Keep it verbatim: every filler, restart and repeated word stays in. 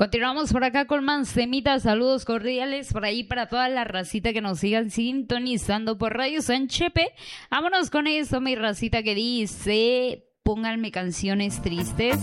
Continuamos por acá con más temitas, saludos cordiales por ahí para toda la racita que nos sigan sintonizando por Radio San Chepe. Vámonos con esto, mi racita que dice, pónganme canciones tristes.